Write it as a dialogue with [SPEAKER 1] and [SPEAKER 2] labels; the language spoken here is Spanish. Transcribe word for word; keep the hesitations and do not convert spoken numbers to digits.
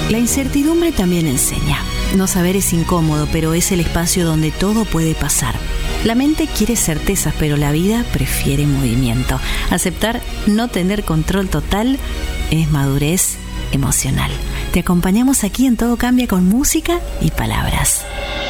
[SPEAKER 1] La incertidumbre también enseña. No saber es incómodo, pero es el espacio donde todo puede pasar. La mente quiere certezas, pero la vida prefiere movimiento. Aceptar no tener control total es madurez emocional. Te acompañamos aquí en Todo Cambia con música y palabras.